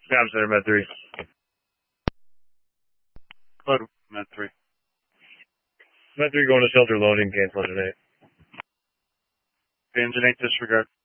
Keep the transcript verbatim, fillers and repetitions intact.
Comm Center, Med three. Code Med three. Med three going to shelter loading, cancel engine eight. Engine eight disregard.